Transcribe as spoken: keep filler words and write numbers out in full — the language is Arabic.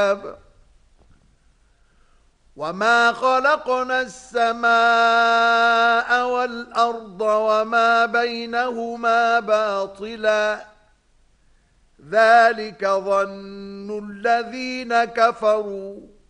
وما خلقنا السماء والأرض وما بينهما باطلا ذلك ظن الذين كفروا